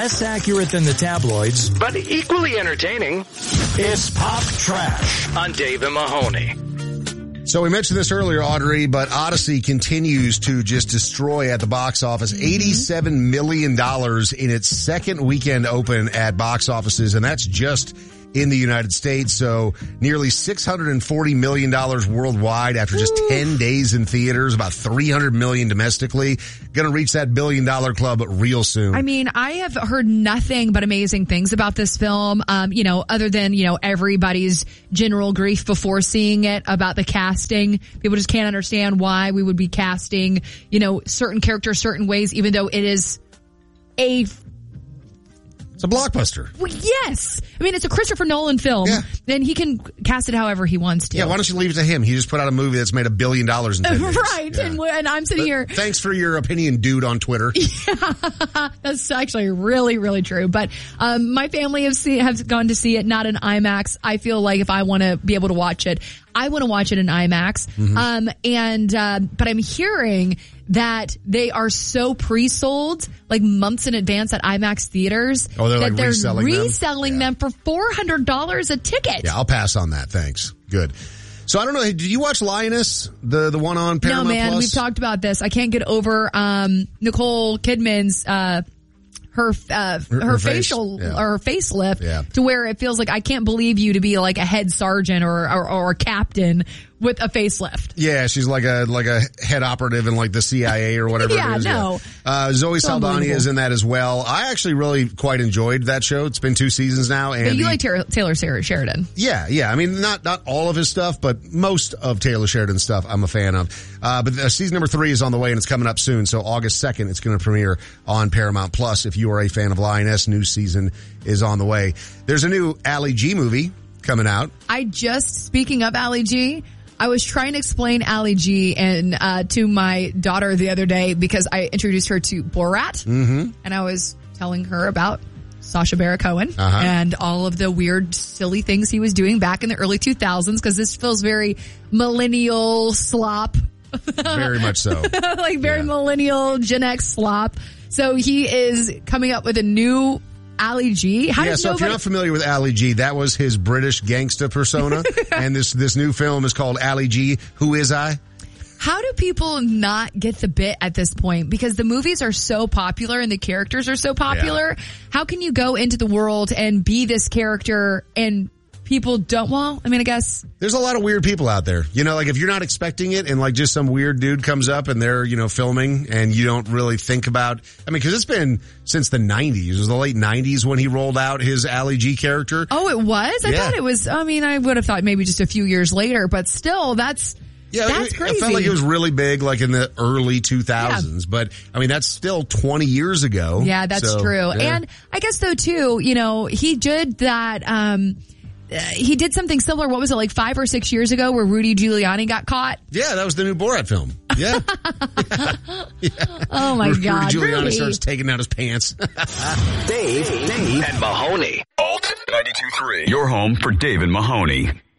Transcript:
less accurate than the tabloids, but equally entertaining. It's Pop Trash On Dave and Mahoney. So we mentioned this earlier, Audrey, but Odyssey continues to just destroy at the box office. $87 million in its second weekend open at box offices, and that's just in the United States. So nearly $640 million worldwide after just 10 days in theaters, about $300 million domestically. Going to reach that $1 billion club real soon. I mean, I have heard nothing but amazing things about this film. Other than, everybody's general grief before seeing it about the casting. People just can't understand why we would be casting, certain characters certain ways, even though it is it's a blockbuster. Well, yes. I mean, it's a Christopher Nolan film. Yeah. Then he can cast it however he wants to. Yeah, why don't you leave it to him? He just put out a movie that's made $1 billion in 10 days. Right. Yeah. And I'm sitting here. Thanks for your opinion, dude, on Twitter. Yeah, that's actually really, really true. But my family have gone to see it, not in IMAX. I feel like if I want to be able to watch it, I want to watch it in IMAX. But I'm hearing that they are so pre-sold, like months in advance at IMAX theaters, that they're reselling them for $400 a ticket. Yeah, I'll pass on that. Thanks. Good. So I don't know. Did you watch Lioness, the one on Paramount No, man. Plus? We've talked about this. I can't get over Nicole Kidman's her facial or facelift to where it feels like I can't believe you to be like a head sergeant or a captain with a facelift. Yeah, she's like a head operative in like the CIA or whatever it is. No. Zoe Saldana is in that as well. I actually really quite enjoyed that show. It's been 2 seasons now. And but you like Taylor Sheridan. Yeah. I mean, not all of his stuff, but most of Taylor Sheridan's stuff I'm a fan of. But season number 3 is on the way and it's coming up soon. So August 2nd, it's going to premiere on Paramount Plus. If you are a fan of Lioness, new season is on the way. There's a new Ali G movie coming out. Speaking of Ali G, I was trying to explain Ali G to my daughter the other day because I introduced her to Borat, and I was telling her about Sacha Baron Cohen and all of the weird, silly things he was doing back in the early 2000s because this feels very millennial slop. Very much so. Like very millennial Gen X slop. So he is coming up with a new Ali G. So if you're not familiar with Ali G, that was his British gangsta persona. And this new film is called Ali G, Who Is I? How do people not get the bit at this point? Because the movies are so popular and the characters are so popular. Yeah. How can you go into the world and be this character and people don't? Well, I mean, I guess there's a lot of weird people out there. Like if you're not expecting it and like just some weird dude comes up and they're, filming and you don't really think about, because it's been since the 90s. It was the late 90s when he rolled out his Ali G character. Oh, it was? I thought it was, I would have thought maybe just a few years later, but still that's crazy. I felt like it was really big like in the early 2000s, but that's still 20 years ago. Yeah, that's true. Yeah. And I guess though too, he did that, he did something similar. What was it, like 5 or 6 years ago where Rudy Giuliani got caught? Yeah, that was the new Borat film. Yeah. Oh my God. Rudy Giuliani starts taking out his pants. Dave and Mahoney. Alt 92.3. Your home for Dave and Mahoney.